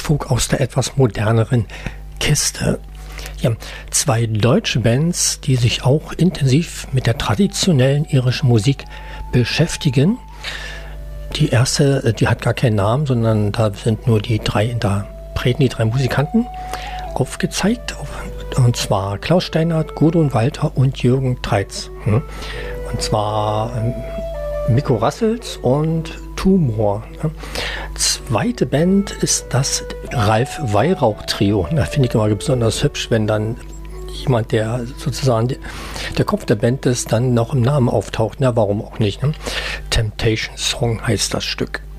Jazzfolk aus der etwas moderneren Kiste. Ja, 2 deutsche Bands, die sich auch intensiv mit der traditionellen irischen Musik beschäftigen. Die erste, die hat gar keinen Namen, sondern da sind nur die 3 Interpreten, die 3 Musikanten aufgezeigt. Und zwar Klaus Steinert, Gudrun Walter und Jürgen Treitz. Und zwar Mikko Rassels und Tumor. Zweite Band ist das Ralf Weihrauch Trio. Da finde ich immer besonders hübsch, wenn dann jemand, der sozusagen der Kopf der Band ist, dann noch im Namen auftaucht. Na, warum auch nicht? Ne? Temptation Song heißt das Stück.